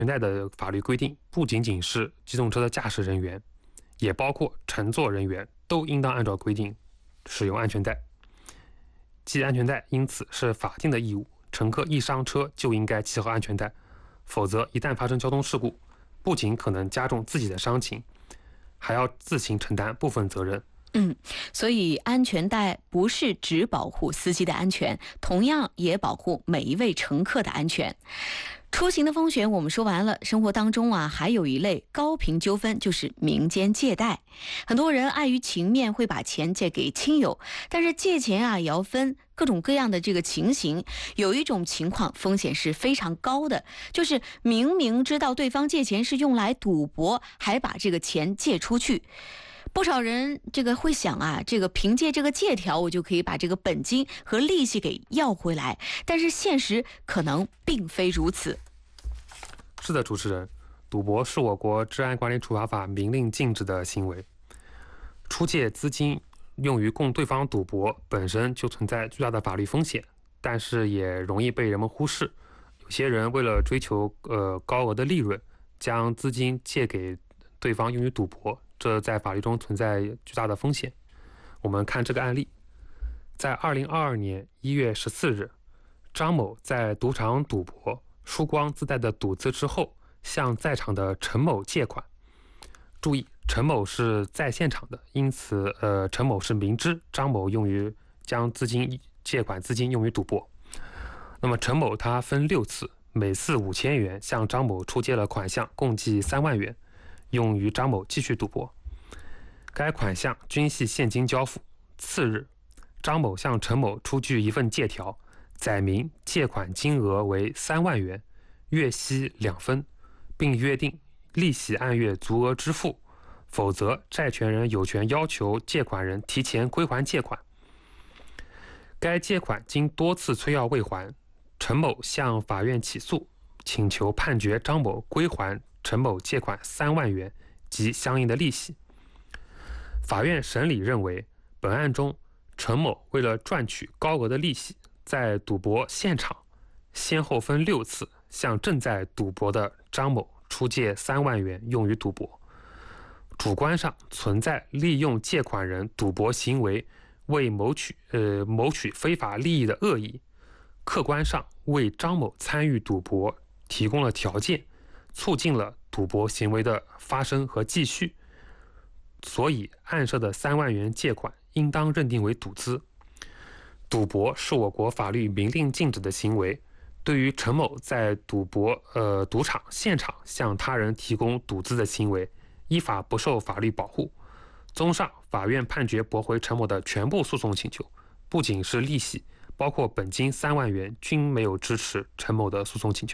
全带的法律规定不仅仅是机动车的驾驶人员，也包括乘坐人员都应当按照规定使用安全带。系安全带因此是法定的义务，乘客一上车就应该系好安全带，否则一旦发生交通事故，不仅可能加重自己的伤情，还要自行承担部分责任。 所以安全带不是只保护司机的安全，同样也保护每一位乘客的安全。出行的风险我们说完了，生活当中还有一类高频纠纷，就是民间借贷。很多人碍于情面会把钱借给亲友，但是借钱也要分各种各样的这个情形。有一种情况风险是非常高的，就是明明知道对方借钱是用来赌博，还把这个钱借出去。不少人会想这个凭借这个借条，我就可以把这个本金和利息给要回来，但是现实可能并非如此。 是的，主持人，赌博是我国治安管理处罚法明令禁止的行为。出借资金用于供对方赌博，本身就存在巨大的法律风险，但是也容易被人们忽视。有些人为了追求高额的利润，将资金借给对方用于赌博，这在法律中存在巨大的风险。我们看这个案例，在2022年1月14日，张某在赌场赌博，输光自带的赌资之后，向在场的陈某借款。注意，陈某是在现场的，因此陈某是明知张某将借款资金用于赌博。那么陈某他分6次，每次5000元，向张某出借了款项共计3万元，用于张某继续赌博。该款项均系现金交付。次日，张某向陈某出具一份借条，载明借款金额为3万元，月息2分，并约定利息按月足额支付，否则债权人有权要求借款人提前归还借款。该借款经多次催要未还，陈某向法院起诉，请求判决张某归还陈某借款3万元及相应的利息。法院审理认为，本案中陈某为了赚取高额的利息，在赌博现场先后分6次向正在赌博的张某出借3万元用于赌博，主观上存在利用借款人赌博行为为谋取非法利益的恶意，客观上为张某参与赌博提供了条件，促进了赌博行为的发生和继续，所以案涉的3万元借款应当认定为赌资。赌博是我国法律明令禁止的行为，对于陈某在赌场现场向他人提供赌资的行为，依法不受法律保护。综上，法院判决驳回陈某的全部诉讼请求，不仅是利息，包括本金3万元均没有支持陈某的诉讼请求。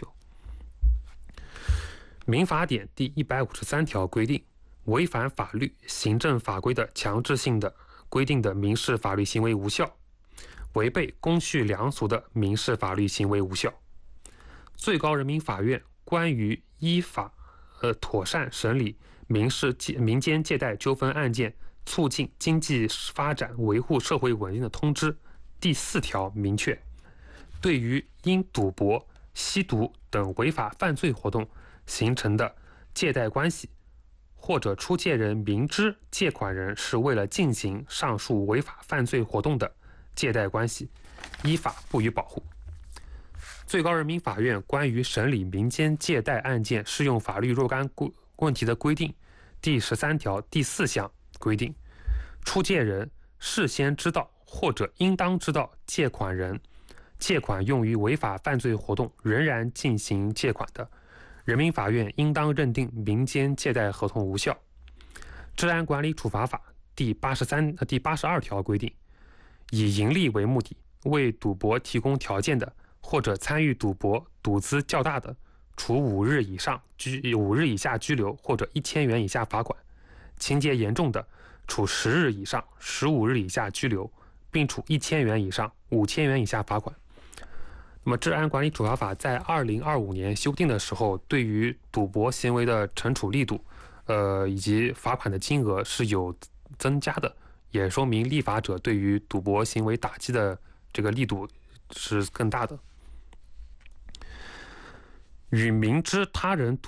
民法典第153条规定，违反法律、行政法规的强制性的规定的民事法律行为无效，违背公序良俗的民事法律行为无效。最高人民法院关于依法妥善审理民间借贷纠纷案件，促进经济发展、维护社会稳定的通知第4条明确，对于因赌博、吸毒等违法犯罪活动形成的借贷关系，或者出借人明知借款人是为了进行上述违法犯罪活动的借贷关系，依法不予保护。最高人民法院关于审理民间借贷案件适用法律若干问题的规定第13条第4项规定，出借人事先知道或者应当知道借款人借款用于违法犯罪活动，仍然进行借款的，人民法院应当认定民间借贷合同无效。治安管理处罚法第82条规定，以盈利为目的，为赌博提供条件的，或者参与赌博赌资较大的，处5日以下拘留或者1000元以下罚款；情节严重的，处10日以上15日以下拘留，并处1000元以上5000元以下罚款。那么，治安管理处罚法在2025年修订的时候，对于赌博行为的惩处力度，以及罚款的金额是有增加的，也说明立法者对于赌博行为打击的这个力度是更大的。 与明知他人